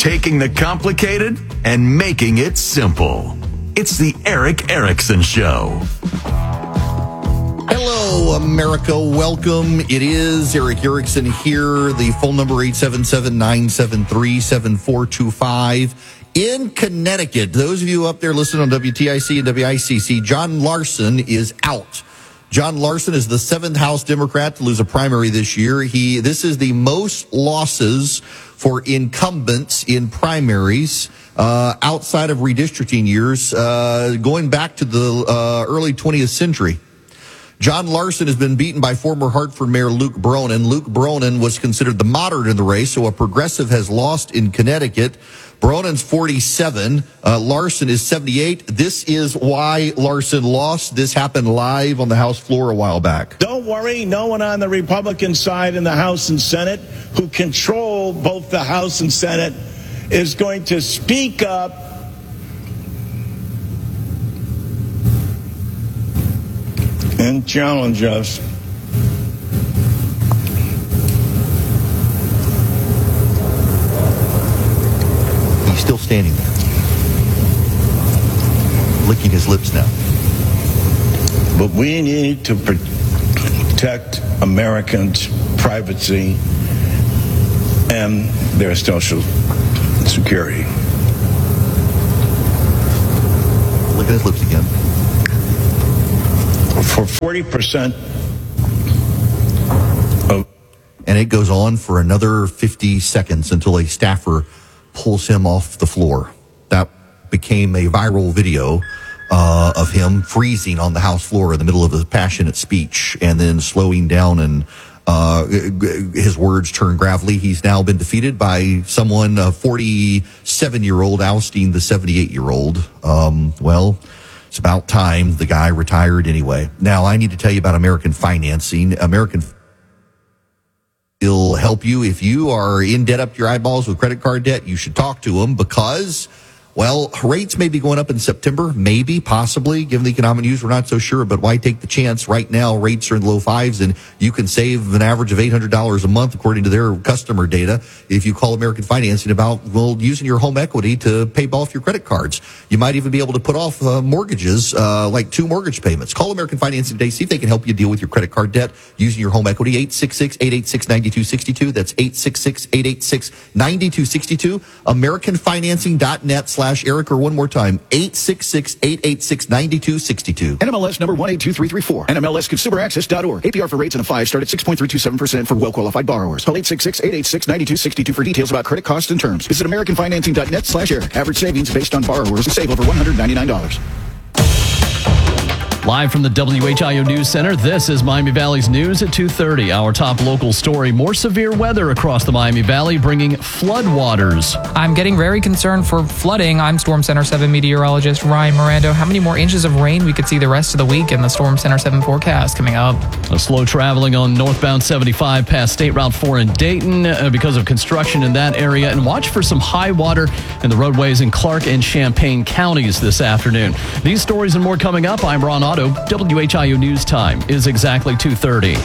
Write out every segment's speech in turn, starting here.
taking the complicated and making it simple. It's the Eric Erickson Show. Hello, America. Welcome. It is Eric Erickson here. The phone number 877-973-7425. In Connecticut, those of you up there listening on WTIC and WICC, John Larson is out. John Larson is the 7th House Democrat to lose a primary this year. This is the most losses for incumbents in primaries outside of redistricting years, going back to the early 20th century. John Larson has been beaten by former Hartford Mayor Luke Bronin. Luke Bronin was considered the moderate in the race, so a progressive has lost in Connecticut. Bronin's 47. Larson is 78. This is why Larson lost. This happened live on the House floor a while back. Don't worry. No one on the Republican side in the House and Senate who control both the House and Senate is going to speak up and challenge us. He's still standing there, licking his lips now. But we need to protect Americans' privacy and their social security. Licking his lips again. For 40% of... And it goes on for another 50 seconds until a staffer pulls him off the floor. That became a viral video of him freezing on the House floor in the middle of a passionate speech and then slowing down, and his words turn gravelly. He's now been defeated by someone, a 47-year-old ousting the 78-year-old. Well, it's about time the guy retired anyway. Now, I need to tell you about American Financing. American will help you. If you are in debt up to your eyeballs with credit card debt, you should talk to them because, well, rates may be going up in September, maybe, possibly. Given the economic news, we're not so sure, but why take the chance? Right now, rates are in the low fives, and you can save an average of $800 a month, according to their customer data, if you call American Financing about, well, using your home equity to pay off your credit cards. You might even be able to put off mortgages, like 2 mortgage payments. Call American Financing today, see if they can help you deal with your credit card debt using your home equity. 866-886-9262. That's 866-886-9262. AmericanFinancing.net/Eric, or one more time, 866-886-9262. NMLS number 182334. NMLSConsumerAccess.org. APR for rates in a 5 start at 6.327% for well-qualified borrowers. Call 866-886-9262 for details about credit costs and terms. Visit AmericanFinancing.net/Eric. Average savings based on borrowers who save over $199. Live from the WHIO News Center, this is Miami Valley's news at 2:30. Our top local story, more severe weather across the Miami Valley, bringing floodwaters. I'm getting very concerned for flooding. I'm Storm Center 7 meteorologist Ryan Mirando. How many more inches of rain we could see the rest of the week in the Storm Center 7 forecast coming up? Slow traveling on northbound 75 past State Route 4 in Dayton because of construction in that area. And watch for some high water in the roadways in Clark and Champaign counties this afternoon. These stories and more coming up. I'm Ron Otto. WHIO News Time is exactly 2:30.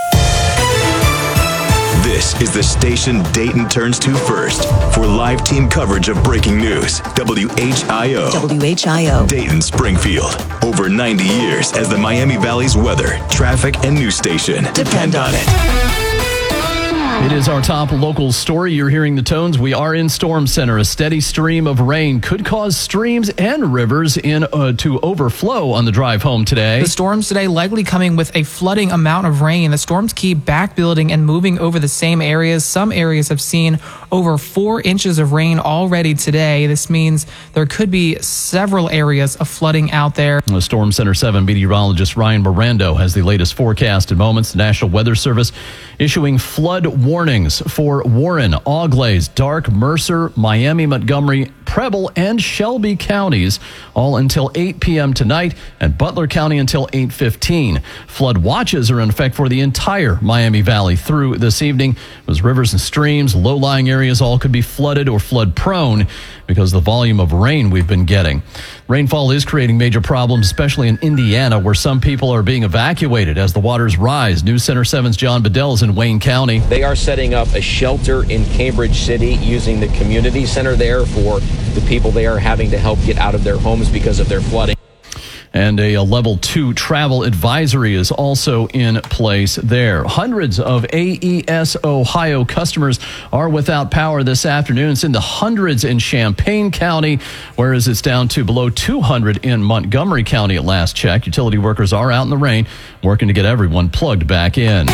This is the station Dayton turns to first for live team coverage of breaking news. WHIO. WHIO. Dayton, Springfield. Over 90 years as the Miami Valley's weather, traffic, and news station. Depend on it. It is our top local story. You're hearing the tones. We are in Storm Center. A steady stream of rain could cause streams and rivers to overflow on the drive home today. The storms today likely coming with a flooding amount of rain. The storms keep back building and moving over the same areas. Some areas have seen over 4 inches of rain already today. This means there could be several areas of flooding out there. The Storm Center 7 meteorologist Ryan Mirando has the latest forecast in moments. The National Weather Service issuing flood warnings for Warren, Auglaize, Dark, Mercer, Miami, Montgomery, Preble and Shelby counties, all until 8 p.m. tonight, and Butler County until 8:15. Flood watches are in effect for the entire Miami Valley through this evening. As rivers and streams, low-lying areas all could be flooded or flood-prone because of the volume of rain we've been getting. Rainfall is creating major problems, especially in Indiana, where some people are being evacuated as the waters rise. News Center 7's John Bedell is in Wayne County. They are setting up a shelter in Cambridge City using the community center there for the people they are having to help get out of their homes because of their flooding. And a level 2 travel advisory is also in place there. Hundreds of AES Ohio customers are without power this afternoon. It's in the hundreds in Champaign County, whereas it's down to below 200 in Montgomery County at last check. Utility workers are out in the rain, working to get everyone plugged back in.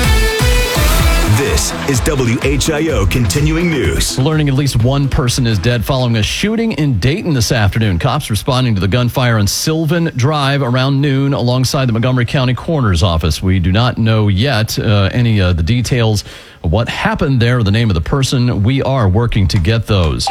This is WHIO Continuing News. We're learning at least one person is dead following a shooting in Dayton this afternoon. Cops responding to the gunfire on Sylvan Drive around noon alongside the Montgomery County Coroner's Office. We do not know yet any of the details of what happened there or the name of the person. We are working to get those.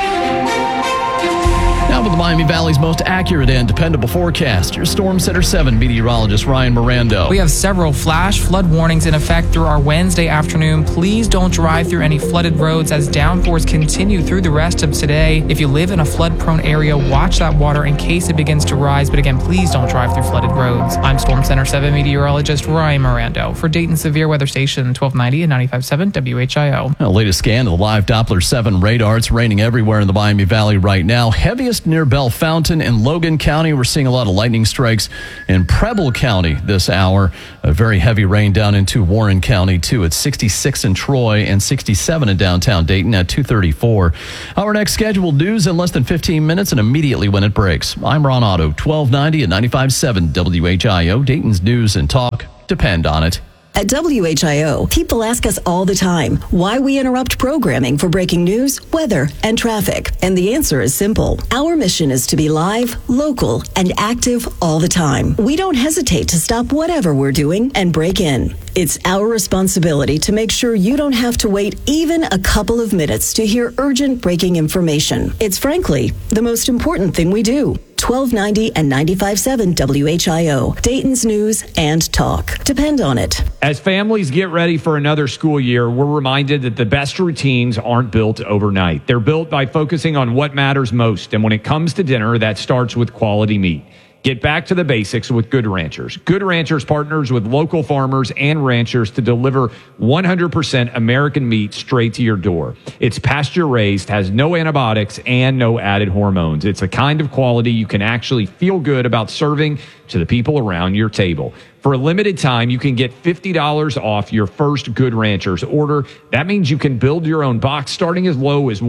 Now with the Miami Valley's most accurate and dependable forecast, your Storm Center 7 meteorologist Ryan Mirando. We have several flash flood warnings in effect through our Wednesday afternoon. Please don't drive through any flooded roads as downpours continue through the rest of today. If you live in a flood-prone area, watch that water in case it begins to rise. But again, please don't drive through flooded roads. I'm Storm Center 7 meteorologist Ryan Mirando for Dayton Severe Weather Station 1290 and 95.7 WHIO. The latest scan of the live Doppler 7 radar. It's raining everywhere in the Miami Valley right now. Heaviest near Bell Fountain in Logan County. We're seeing a lot of lightning strikes in Preble County this hour. A very heavy rain down into Warren County, too. It's 66 in Troy and 67 in downtown Dayton at 2:34. Our next scheduled news in less than 15 minutes and immediately when it breaks. I'm Ron Otto, 1290 and 95.7 WHIO. Dayton's news and talk. Depend on it. At WHIO, people ask us all the time why we interrupt programming for breaking news, weather, and traffic. And the answer is simple. Our mission is to be live, local, and active all the time. We don't hesitate to stop whatever we're doing and break in. It's our responsibility to make sure you don't have to wait even a couple of minutes to hear urgent breaking information. It's frankly the most important thing we do. 1290 and 95.7 WHIO, Dayton's news and talk. Depend on it. As families get ready for another school year, we're reminded that the best routines aren't built overnight. They're built by focusing on what matters most. And when it comes to dinner, that starts with quality meat. Get back to the basics with Good Ranchers. Good Ranchers partners with local farmers and ranchers to deliver 100% American meat straight to your door. It's pasture raised, has no antibiotics, and no added hormones. It's a kind of quality you can actually feel good about serving to the people around your table. For a limited time, you can get $50 off your first Good Ranchers order. That means you can build your own box starting as low as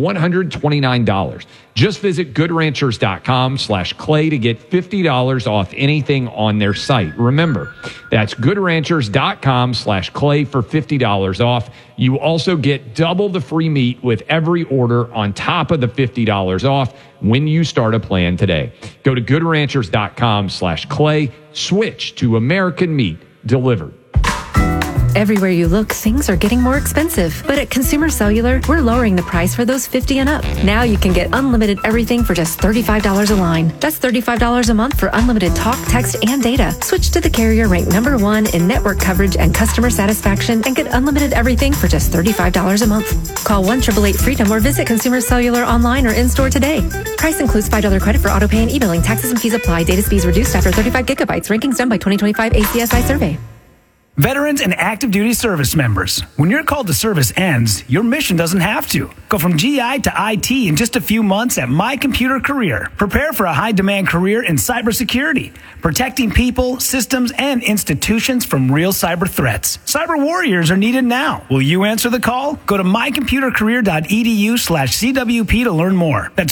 $129. Just visit goodranchers.com/clay to get $50 off anything on their site. Remember, that's goodranchers.com/clay for $50 off. You also get double the free meat with every order on top of the $50 off when you start a plan today. Go to goodranchers.com/clay. Switch to American meat delivered. Everywhere you look, things are getting more expensive. But at Consumer Cellular, we're lowering the price for those 50 and up. Now you can get unlimited everything for just $35 a line. That's $35 a month for unlimited talk, text, and data. Switch to the carrier ranked #1 in network coverage and customer satisfaction and get unlimited everything for just $35 a month. Call 1-888-FREEDOM or visit Consumer Cellular online or in-store today. Price includes $5 credit for auto pay and e-billing. Taxes and fees apply. Data speeds reduced after 35 gigabytes. Rankings done by 2025 ACSI survey. Veterans and active duty service members, when your call to service ends, your mission doesn't have to. Go from GI to IT in just a few months at My Computer Career. Prepare for a high-demand career in cybersecurity, protecting people, systems, and institutions from real cyber threats. Cyber warriors are needed now. Will you answer the call? Go to mycomputercareer.edu/CWP to learn more. That's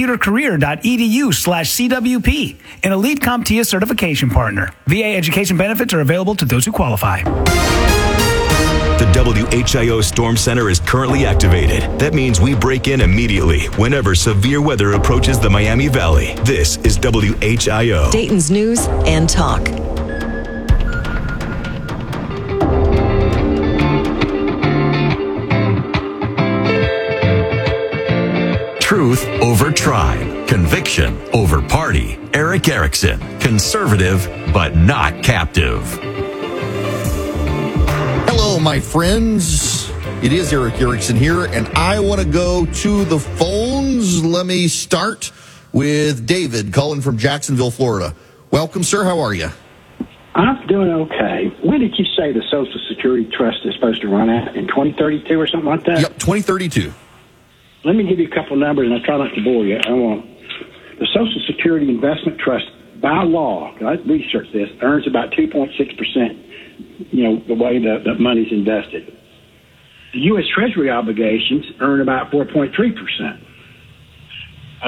mycomputercareer.edu/CWP, an Elite CompTIA certification partner. VA education benefits are available to those who qualify. The WHIO Storm Center is currently activated. That means we break in immediately whenever severe weather approaches the Miami Valley. This is WHIO. Dayton's news and talk. Truth over tribe. Conviction over party. Erick Erickson. Conservative, but not captive. Hello, my friends. It is Erick Erickson here, and I want to go to the phones. Let me start with David calling from Jacksonville, Florida. Welcome, sir. How are you? I'm doing okay. When did you say the Social Security Trust is supposed to run out? In 2032 or something like that? Yep, 2032. Let me give you a couple numbers, and I try not to bore you. The Social Security Investment Trust, by law, I researched this, earns about 2.6%, the way the money's invested. The U.S. Treasury obligations earn about 4.3%. A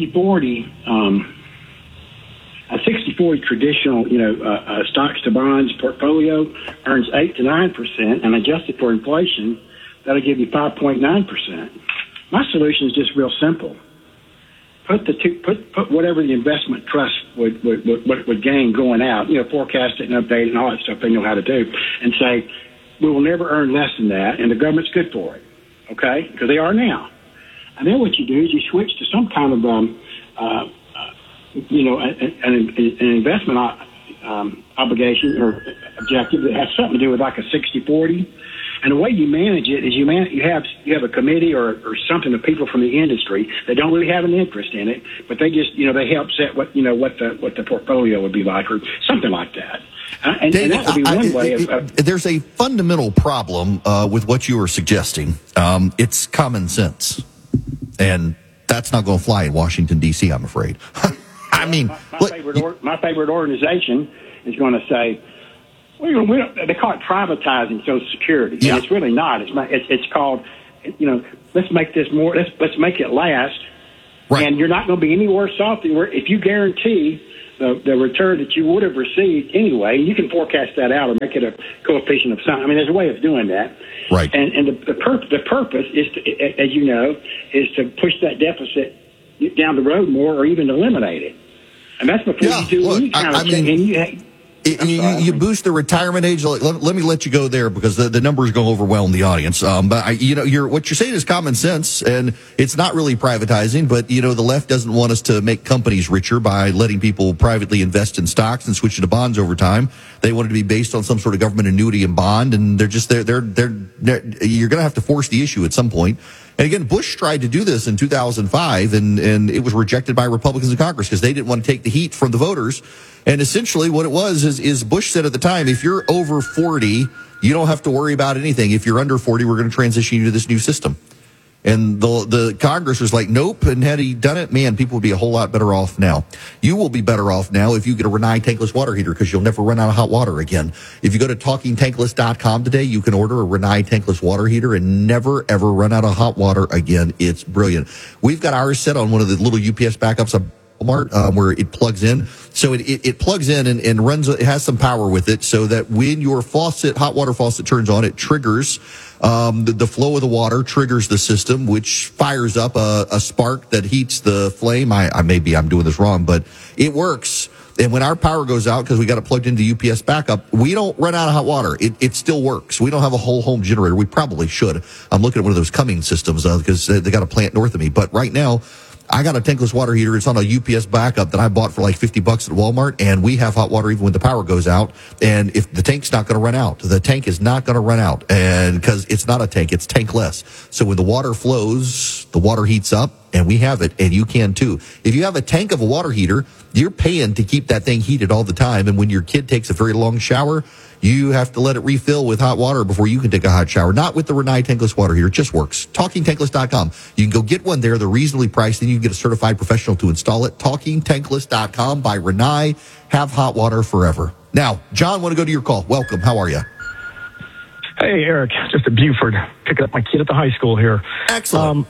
60/40 traditional, stocks to bonds portfolio earns 8 to 9%, and adjusted for inflation, that'll give you 5.9%. My solution is just real simple. Put whatever the investment trust would gain going out, forecast it and update it and all that stuff they know how to do, and say, we will never earn less than that, and the government's good for it, okay? Because they are now. And then what you do is you switch to some kind of, an investment obligation or objective that has something to do with like a 60/40. And the way you manage it is you have a committee or something of people from the industry that don't really have an interest in it, but they just they help set what the portfolio would be like or something like that. And that would be one way of. There's a fundamental problem with what you are suggesting. It's common sense, and that's not going to fly in Washington D.C. I'm afraid. I mean, my favorite organization is going to say. We don't, they call it privatizing Social Security. Yeah. And it's really not. It's called, let's make this more. Let's make it last. Right. And you're not going to be any worse off if you guarantee the return that you would have received anyway. You can forecast that out or make it a coefficient of something. I mean, there's a way of doing that. Right. And the purpose is to, as you know, is to push that deficit down the road more or even eliminate it. And that's before you do any kind of thing. You boost the retirement age. Let me let you go there because the numbers go overwhelm the audience. But what you're saying is common sense, and it's not really privatizing. But the left doesn't want us to make companies richer by letting people privately invest in stocks and switch to bonds over time. They want it to be based on some sort of government annuity and bond, and they're just you're going to have to force the issue at some point. And again, Bush tried to do this in 2005, and it was rejected by Republicans in Congress because they didn't want to take the heat from the voters. And essentially what it was is Bush said at the time, if you're over 40, you don't have to worry about anything. If you're under 40, we're going to transition you to this new system. And the Congress was like, nope. And had he done it, man, people would be a whole lot better off now. You will be better off now if you get a Rinnai tankless water heater because you'll never run out of hot water again. If you go to talkingtankless.com today, you can order a Rinnai tankless water heater and never, ever run out of hot water again. It's brilliant. We've got ours set on one of the little UPS backups of Walmart, where it plugs in. So it plugs in and runs, it has some power with it so that when your hot water faucet turns on, it triggers the flow of the water, triggers the system, which fires up a spark that heats the flame. Maybe I'm doing this wrong, but it works. And when our power goes out, because we got it plugged into UPS backup, we don't run out of hot water. It still works. We don't have a whole home generator. We probably should. I'm looking at one of those Cummings systems because they got a plant north of me. But right now, I got a tankless water heater. It's on a UPS backup that I bought for like $50 at Walmart, and we have hot water even when the power goes out. And if the tank's not going to run out, the tank is not going to run out, and because it's not a tank, it's tankless. So when the water flows, the water heats up, and we have it, and you can too. If you have a tank of a water heater, you're paying to keep that thing heated all the time. And when your kid takes a very long shower, you have to let it refill with hot water before you can take a hot shower. Not with the Rinnai tankless water heater. It just works. TalkingTankless.com. You can go get one there. They're reasonably priced, and you can get a certified professional to install it. TalkingTankless.com by Rinnai. Have hot water forever. Now, John, want to go to your call. Welcome. How are you? Hey, Eric. Just at Buford. Picking up my kid at the high school here. Excellent.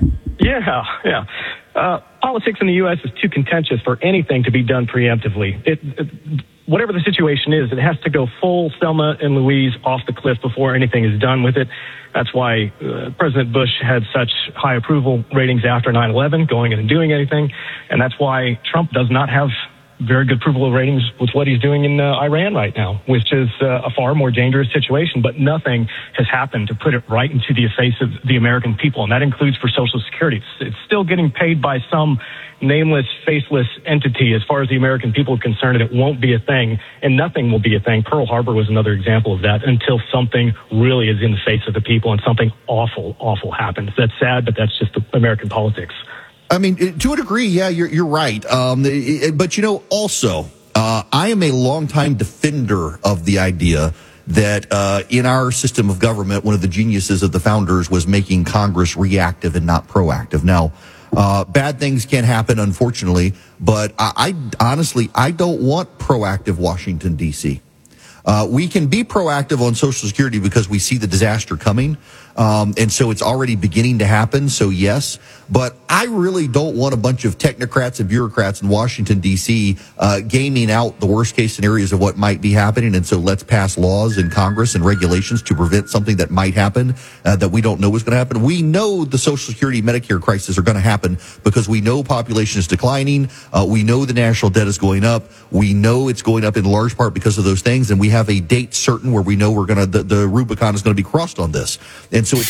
Yeah. Politics in the U.S. is too contentious for anything to be done preemptively. Whatever the situation is, it has to go full Thelma and Louise off the cliff before anything is done with it. That's why President Bush had such high approval ratings after 9/11, going in and doing anything. And that's why Trump does not have very good approval ratings with what he's doing in Iran right now, which is a far more dangerous situation. But nothing has happened to put it right into the face of the American people, and that includes for Social Security. It's still getting paid by some nameless, faceless entity as far as the American people are concerned, and it won't be a thing, and nothing will be a thing. Pearl Harbor was another example of that until something really is in the face of the people and something awful, awful happens. That's sad, but that's just the American politics. I mean, to a degree, yeah, you're right. But, also, I am a longtime defender of the idea that in our system of government, one of the geniuses of the founders was making Congress reactive and not proactive. Now, bad things can happen, unfortunately, but I honestly don't want proactive Washington, D.C. We can be proactive on Social Security because we see the disaster coming. And so it's already beginning to happen. So yes, but I really don't want a bunch of technocrats and bureaucrats in Washington, D.C., gaming out the worst case scenarios of what might be happening. And so let's pass laws in Congress and regulations to prevent something that might happen, that we don't know is going to happen. We know the Social Security, Medicare crisis are going to happen because we know population is declining. We know the national debt is going up. We know it's going up in large part because of those things. And we have a date certain where we know we're going to, the Rubicon is going to be crossed on this. And so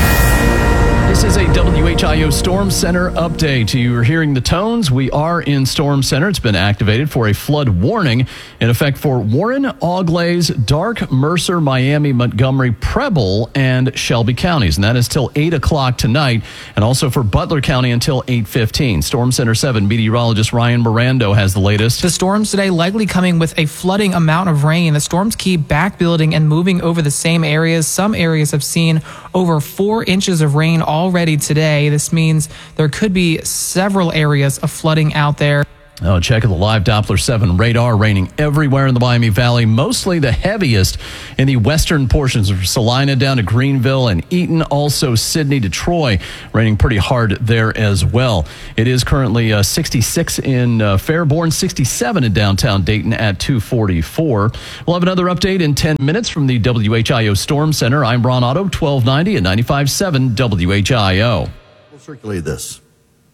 This is a WHIO Storm Center update. You are hearing the tones. We are in Storm Center. It's been activated for a flood warning in effect for Warren, Auglaize, Darke, Mercer, Miami, Montgomery, Preble, and Shelby counties. And that is till 8 o'clock tonight. And also for Butler County until 8:15. Storm Center 7 meteorologist Ryan Mirando has the latest. The storms today likely coming with a flooding amount of rain. The storms keep back building and moving over the same areas. Some areas have seen over 4 inches of rain already today. This means there could be several areas of flooding out there. Oh, check the live Doppler 7 radar. Raining everywhere in the Miami Valley, mostly the heaviest in the western portions of Salina down to Greenville and Eaton, also Sidney to Troy. Raining pretty hard there as well. It is currently 66 in Fairborn, 67 in downtown Dayton at 244. We'll have another update in 10 minutes from the WHIO Storm Center. I'm Ron Otto, 1290 and 95.7 WHIO. We'll circulate this.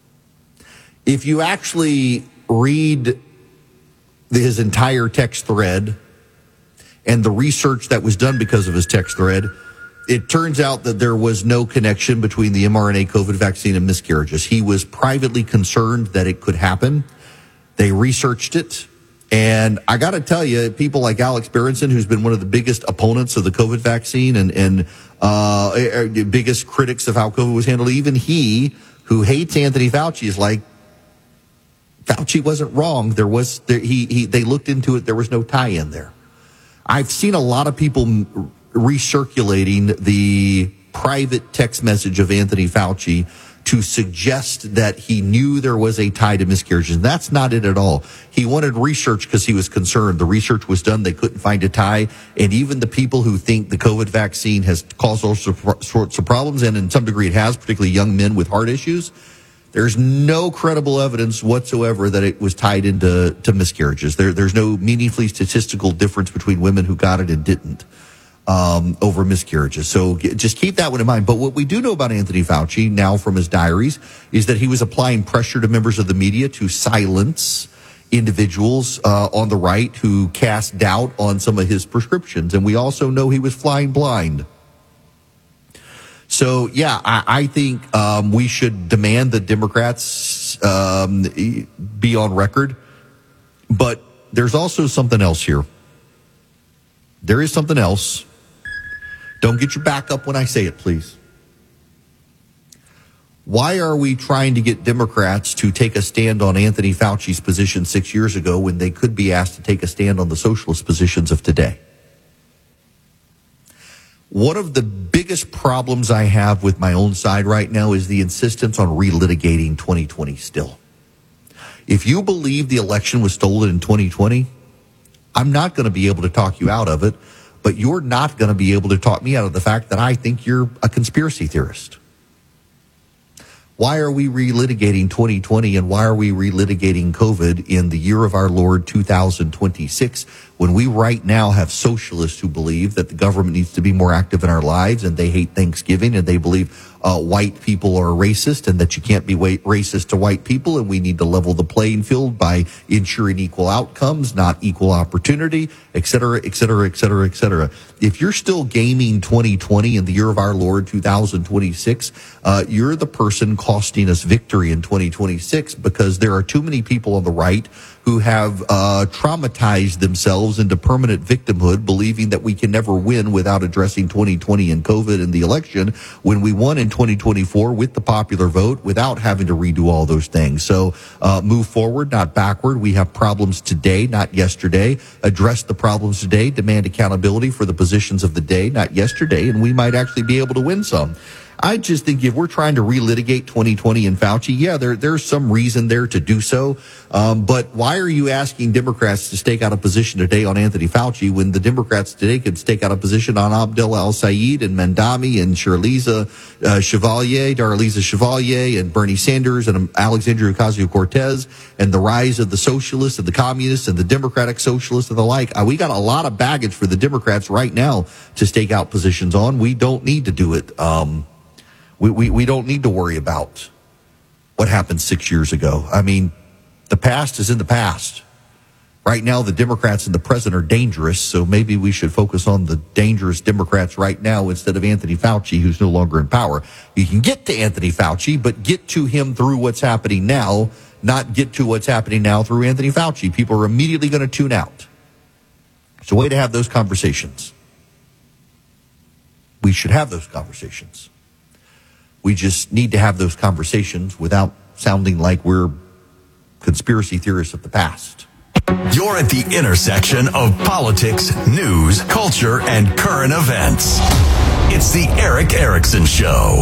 If you actually read his entire text thread and the research that was done because of his text thread, it turns out that there was no connection between the mRNA COVID vaccine and miscarriages. He was privately concerned that it could happen. They researched it. And I got to tell you, people like Alex Berenson, who's been one of the biggest opponents of the COVID vaccine and biggest critics of how COVID was handled, even he, who hates Anthony Fauci, is like, Fauci wasn't wrong. They looked into it. There was no tie-in there. I've seen a lot of people recirculating the private text message of Anthony Fauci to suggest that he knew there was a tie to miscarriages. That's not it at all. He wanted research because he was concerned. The research was done. They couldn't find a tie. And even the people who think the COVID vaccine has caused all sorts of problems, and in some degree it has, particularly young men with heart issues, there's no credible evidence whatsoever that it was tied into miscarriages. There's no meaningfully statistical difference between women who got it and didn't over miscarriages. So just keep that one in mind. But what we do know about Anthony Fauci now from his diaries is that he was applying pressure to members of the media to silence individuals on the right who cast doubt on some of his prescriptions. And we also know he was flying blind. So, yeah, I think we should demand that Democrats be on record. But there's also something else here. There is something else. Don't get your back up when I say it, please. Why are we trying to get Democrats to take a stand on Anthony Fauci's position 6 years ago when they could be asked to take a stand on the socialist positions of today? One of the biggest problems I have with my own side right now is the insistence on relitigating 2020 still. If you believe the election was stolen in 2020, I'm not going to be able to talk you out of it, but you're not going to be able to talk me out of the fact that I think you're a conspiracy theorist. Why are we relitigating 2020 and why are we relitigating COVID in the year of our Lord 2026 when we right now have socialists who believe that the government needs to be more active in our lives and they hate Thanksgiving and they believe white people are racist and that you can't be racist to white people and we need to level the playing field by ensuring equal outcomes, not equal opportunity, et cetera, et cetera, et cetera, et cetera. If you're still gaming 2020 in the year of our Lord 2026, you're the person costing us victory in 2026 because there are too many people on the right who have traumatized themselves into permanent victimhood, believing that we can never win without addressing 2020 and COVID and the election when we won in 2024 with the popular vote without having to redo all those things. So move forward, not backward. We have problems today, not yesterday. Address the problems today. Demand accountability for the positions of the day, not yesterday. And we might actually be able to win some. I just think if we're trying to relitigate 2020 and Fauci, yeah, there's some reason there to do so. But why are you asking Democrats to stake out a position today on Anthony Fauci when the Democrats today could stake out a position on Abdel Al-Sayed and Mandami and Darlisa Chevalier and Bernie Sanders and Alexandria Ocasio-Cortez and the rise of the socialists and the communists and the Democratic socialists and the like? We got a lot of baggage for the Democrats right now to stake out positions on. We don't need to do it. We don't need to worry about what happened 6 years ago. I mean, the past is in the past. Right now, the Democrats and the president are dangerous, so maybe we should focus on the dangerous Democrats right now instead of Anthony Fauci, who's no longer in power. You can get to Anthony Fauci, but get to him through what's happening now, not get to what's happening now through Anthony Fauci. People are immediately going to tune out. It's a way to have those conversations. We should have those conversations. We just need to have those conversations without sounding like we're conspiracy theorists of the past. You're at the intersection of politics, news, culture, and current events. It's the Erick Erickson Show.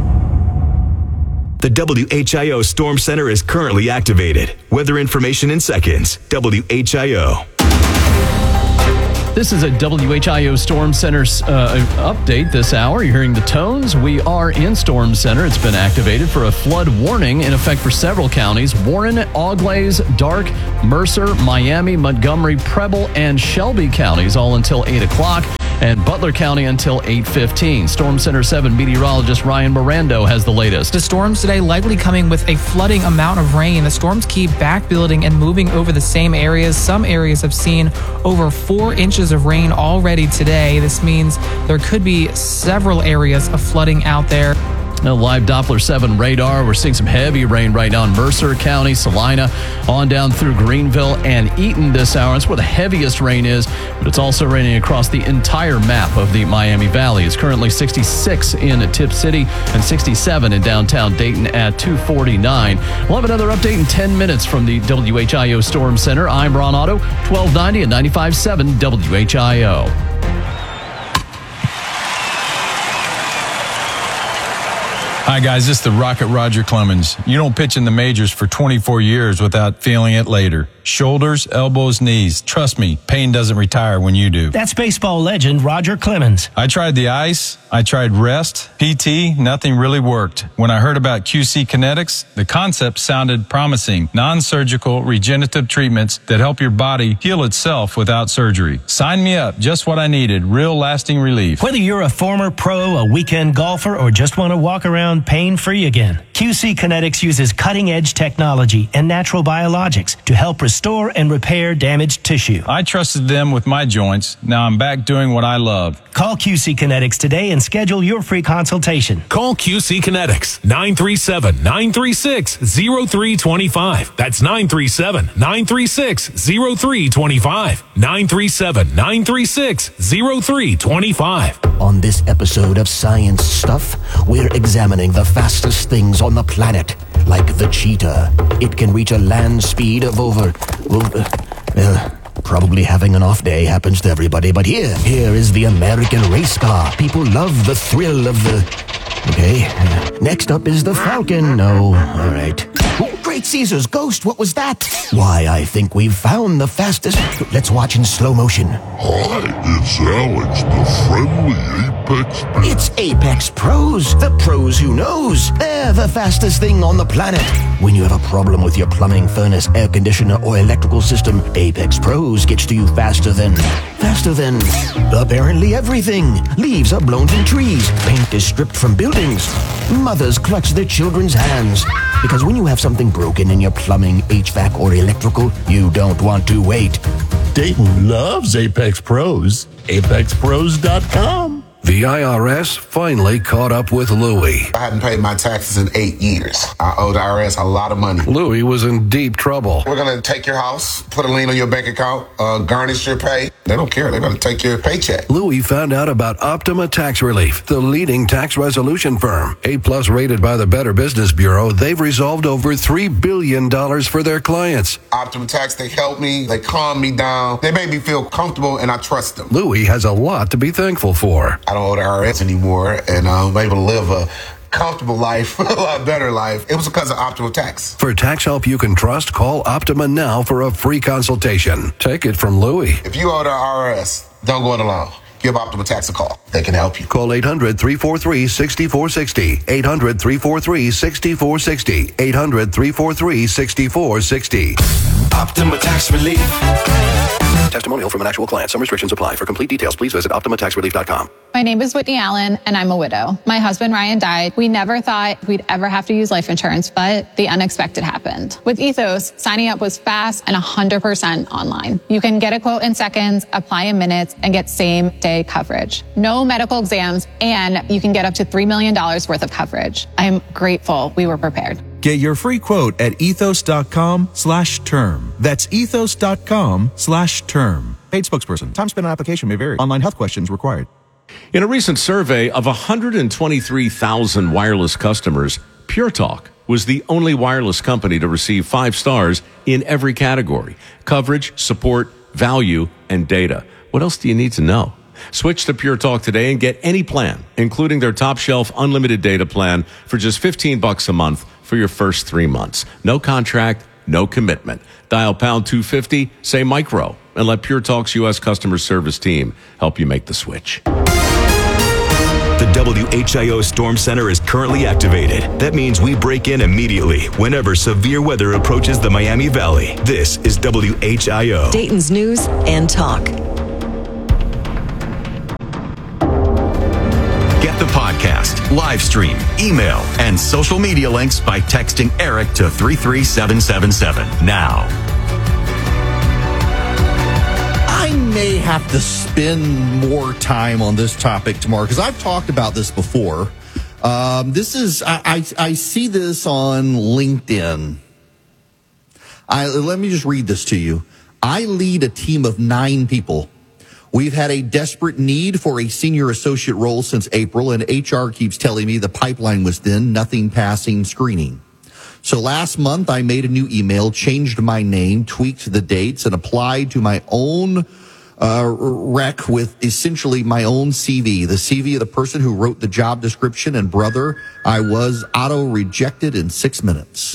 The WHIO Storm Center is currently activated. Weather information in seconds. WHIO. This is a WHIO Storm Center update this hour. You're hearing the tones. We are in Storm Center. It's been activated for a flood warning in effect for several counties: Warren, Auglaize, Darke, Mercer, Miami, Montgomery, Preble, and Shelby counties, all until 8 o'clock. And Butler County until 8:15. Storm Center 7 meteorologist Ryan Mirando has the latest. The storms today likely coming with a flooding amount of rain. The storms keep back building and moving over the same areas. Some areas have seen over 4 inches of rain already today. This means there could be several areas of flooding out there. Now, live Doppler 7 radar. We're seeing some heavy rain right now in Mercer County, Salina, on down through Greenville and Eaton this hour. That's where the heaviest rain is, but it's also raining across the entire map of the Miami Valley. It's currently 66 in Tip City and 67 in downtown Dayton at 249. We'll have another update in 10 minutes from the WHIO Storm Center. I'm Ron Otto, 1290 and 95.7 WHIO. Hi, guys. This is the Rocket Roger Clemens. You don't pitch in the majors for 24 years without feeling it later. Shoulders, elbows, knees. Trust me, pain doesn't retire when you do. That's baseball legend Roger Clemens. I tried the ice. I tried rest, PT. Nothing really worked. When I heard about QC Kinetics, the concept sounded promising. Non-surgical regenerative treatments that help your body heal itself without surgery. Sign me up. Just what I needed. Real lasting relief. Whether you're a former pro, a weekend golfer, or just want to walk around pain-free again, QC Kinetics uses cutting-edge technology and natural biologics to help restore and repair damaged tissue. I trusted them with my joints. Now I'm back doing what I love. Call QC Kinetics today and schedule your free consultation. Call QC Kinetics, 937-936-0325. That's 937-936-0325. 937-936-0325. On this episode of Science Stuff, we're examining the fastest things on the planet, like the cheetah. It can reach a land speed of over probably having an off day happens to everybody, but here is the American race car. People love the thrill of the... Okay, next up is the Falcon. No, all right. Great Caesar's ghost, what was that? Why, I think we've found the fastest. Let's watch in slow motion. Hi, it's Alex, the friendly Apex Pro. It's Apex Pros, the pros who knows. They're the fastest thing on the planet. When you have a problem with your plumbing, furnace, air conditioner, or electrical system, Apex Pros gets to you faster than apparently everything. Leaves are blown from trees. Paint is stripped from buildings. Mothers clutch their children's hands. Because when you have something broken in your plumbing, HVAC, or electrical, you don't want to wait. Dayton loves Apex Pros. ApexPros.com. The IRS finally caught up with Louie. I hadn't paid my taxes in 8 years. I owe the IRS a lot of money. Louie was in deep trouble. We're going to take your house, put a lien on your bank account, garnish your pay. They don't care. They're going to take your paycheck. Louie found out about Optima Tax Relief, the leading tax resolution firm. A-plus rated by the Better Business Bureau, they've resolved over $3 billion for their clients. Optima Tax, they help me. They calm me down. They make me feel comfortable, and I trust them. Louie has a lot to be thankful for. I don't owe the IRS anymore, and I'm able to live a comfortable life, a lot better life. It was because of Optima Tax. For tax help you can trust, call Optima now for a free consultation. Take it from Louie. If you owe the IRS, don't go it alone. Give Optima Tax a call. They can help you. Call 800-343-6460. 800-343-6460. 800-343-6460. Optima Tax Relief. Testimonial from an actual client. Some restrictions apply. For complete details, please visit OptimaTaxRelief.com. My name is Whitney Allen, and I'm a widow. My husband, Ryan, died. We never thought we'd ever have to use life insurance, but the unexpected happened. With Ethos, signing up was fast and 100% online. You can get a quote in seconds, apply in minutes, and get same-day coverage. No medical exams, and you can get up to $3 million worth of coverage. I am grateful we were prepared. Get your free quote at ethos.com/term. That's ethos.com/term. Paid spokesperson. Time spent on application may vary. Online health questions required. In a recent survey of 123,000 wireless customers, Pure Talk was the only wireless company to receive 5 stars in every category: coverage, support, value, and data. What else do you need to know? Switch to Pure Talk today and get any plan, including their top shelf unlimited data plan for just $15 a month for your first 3 months. No contract, no commitment. Dial pound 250, say micro, and let Pure Talk's U.S. customer service team help you make the switch. The WHIO Storm Center is currently activated. That means we break in immediately whenever severe weather approaches the Miami Valley. This is WHIO. Dayton's news and talk. Get the podcast, live stream, email, and social media links by texting Eric to 33777 now. I may have to spend more time on this topic tomorrow because I've talked about this before. I see this on LinkedIn. Let me just read this to you. I lead a team of 9 people. We've had a desperate need for a senior associate role since April, and HR keeps telling me the pipeline was thin, nothing passing screening. So last month, I made a new email, changed my name, tweaked the dates, and applied to my own rec with essentially my own CV, the CV of the person who wrote the job description, and brother, I was auto-rejected in 6 minutes.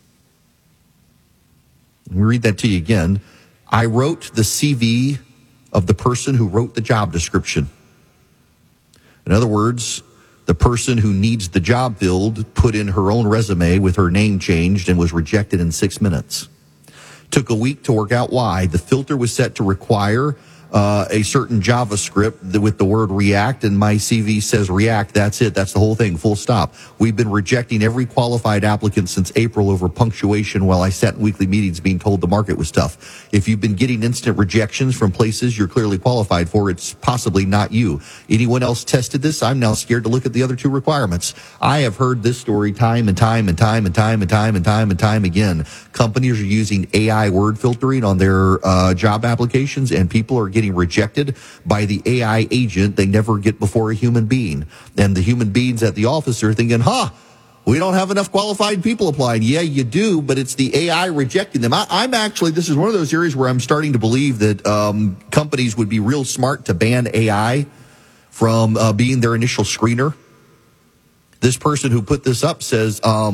Let me read that to you again. I wrote the CV of the person who wrote the job description. In other words, the person who needs the job filled put in her own resume with her name changed and was rejected in 6 minutes. Took a week to work out why. The filter was set to require a certain JavaScript with the word React, and my CV says React. That's it. That's the whole thing. Full stop. We've been rejecting every qualified applicant since April over punctuation while I sat in weekly meetings being told the market was tough. If you've been getting instant rejections from places you're clearly qualified for, it's possibly not you. Anyone else tested this? I'm now scared to look at the other 2 requirements. I have heard this story time and time and time and time and time and time and time again. Companies are using AI word filtering on their job applications, and people are getting rejected by the AI agent they never get before a human being. And the human beings at the office are thinking, we don't have enough qualified people applying. Yeah, you do, but it's the AI rejecting them. I'm actually, this is one of those areas where I'm starting to believe that companies would be real smart to ban AI from being their initial screener. This person who put this up says,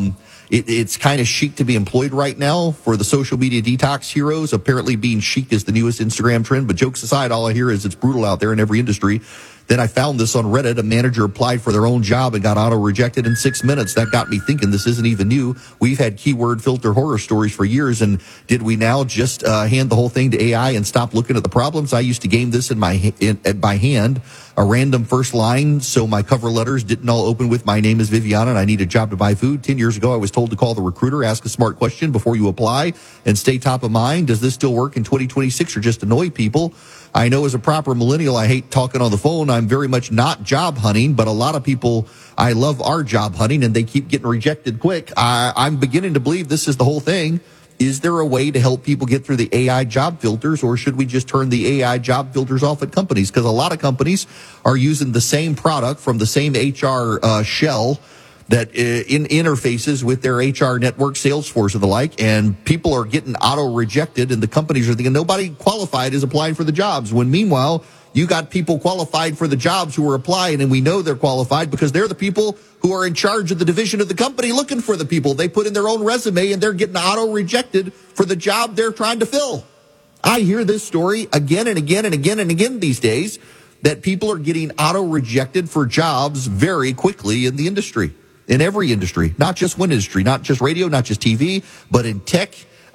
It's kind of chic to be employed right now for the social media detox heroes. Apparently being chic is the newest Instagram trend. But jokes aside, all I hear is it's brutal out there in every industry. Then I found this on Reddit. A manager applied for their own job and got auto-rejected in 6 minutes. That got me thinking this isn't even new. We've had keyword filter horror stories for years. And did we now just hand the whole thing to AI and stop looking at the problems? I used to game this by hand, a random first line, so my cover letters didn't all open with "My name is Viviana and I need a job to buy food." 10 years ago, I was told to call the recruiter, ask a smart question before you apply, and stay top of mind. Does this still work in 2026 or just annoy people? I know as a proper millennial, I hate talking on the phone. I'm very much not job hunting, but a lot of people I love are job hunting, and they keep getting rejected quick. I'm beginning to believe this is the whole thing. Is there a way to help people get through the AI job filters, or should we just turn the AI job filters off at companies? Because a lot of companies are using the same product from the same HR shell that in interfaces with their HR network, Salesforce and the like, and people are getting auto-rejected, and the companies are thinking nobody qualified is applying for the jobs, when meanwhile, you got people qualified for the jobs who are applying, and we know they're qualified because they're the people who are in charge of the division of the company looking for the people. They put in their own resume, and they're getting auto-rejected for the job they're trying to fill. I hear this story again and again and again and again these days, that people are getting auto-rejected for jobs very quickly in the industry. In every industry, not just one industry, not just radio, not just TV, but in tech,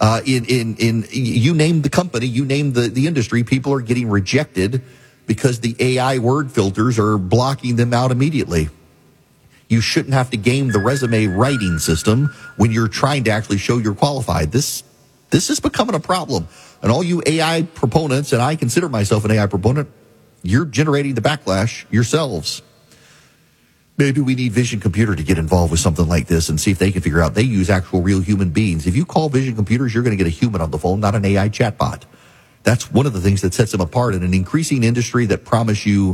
in you name the company, you name the industry, people are getting rejected because the AI word filters are blocking them out immediately. You shouldn't have to game the resume writing system when you're trying to actually show you're qualified. This is becoming a problem. And all you AI proponents, and I consider myself an AI proponent, you're generating the backlash yourselves. Maybe we need Vision Computer to get involved with something like this and see if they can figure out. They use actual real human beings. If you call Vision Computers, you're going to get a human on the phone, not an AI chatbot. That's one of the things that sets them apart in an increasing industry that promises you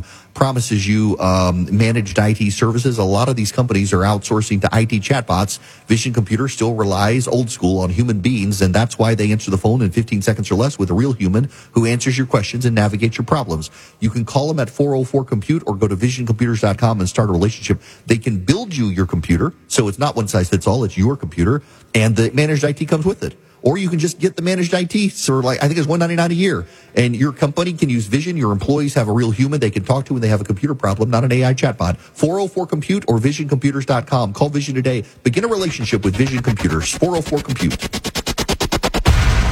managed IT services. A lot of these companies are outsourcing to IT chatbots. Vision Computer still relies old school on human beings, and that's why they answer the phone in 15 seconds or less with a real human who answers your questions and navigates your problems. You can call them at 404-COMPUTE or go to visioncomputers.com and start a relationship. They can build you your computer, so it's not one size fits all. It's your computer, and the managed IT comes with it. Or you can just get the managed IT, so I think it's $199 a year. And your company can use Vision. Your employees have a real human they can talk to when they have a computer problem, not an AI chatbot. 404-COMPUTE or visioncomputers.com. Call Vision today. Begin a relationship with Vision Computers. 404-COMPUTE.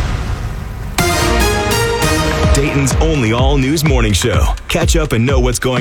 Dayton's only all-news morning show. Catch up and know what's going on.